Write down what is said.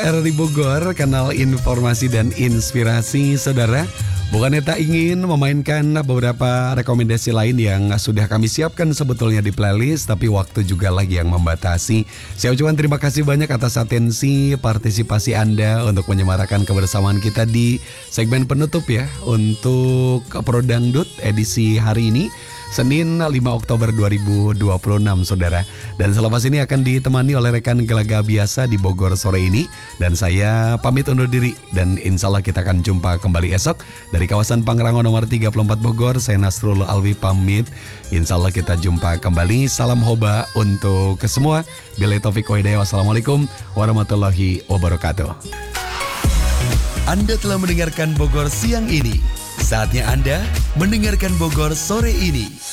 RRI Bogor, kanal informasi dan inspirasi saudara. Bukannya tak ingin memainkan beberapa rekomendasi lain yang sudah kami siapkan sebetulnya di playlist, tapi waktu juga lagi yang membatasi. Saya ucapkan terima kasih banyak atas atensi partisipasi Anda untuk menyemarakan kebersamaan kita di segmen penutup ya, untuk Pro Dangdut edisi hari ini, Senin 5 Oktober 2026 saudara. Dan selepas ini akan ditemani oleh rekan Gelaga Biasa di Bogor sore ini. Dan saya pamit undur diri, dan insya Allah kita akan jumpa kembali esok. Dari kawasan Pangrango nomor 34 Bogor, saya Nasrul Alwi pamit. Insya Allah kita jumpa kembali. Salam hoba untuk semua. Billahi taufiq wa hidayah. Wassalamualaikum warahmatullahi wabarakatuh. Anda telah mendengarkan Bogor siang ini. Saatnya Anda mendengarkan Bogor sore ini.